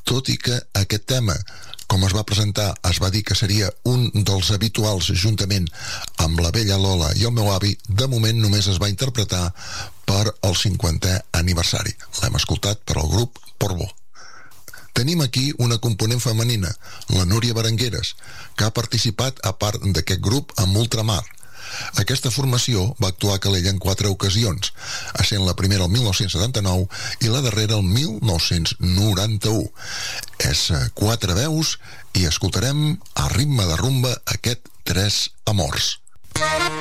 tot i que aquest tema, com es va presentar, es va dir que seria un dels habituals juntament amb la vella Lola i el meu avi, de moment només es va interpretar per el 50è aniversari. L'hem escoltat per al grup Portbou. Tenim aquí una component femenina, la Núria Berengueres, que ha participat a part d'aquest grup amb Ultramar. Aquesta formació va actuar a Calella en 4 ocasions, essent la primera el 1979 i la darrera el 1991. És 4 veus i escoltarem a ritme de rumba aquest Tres amors.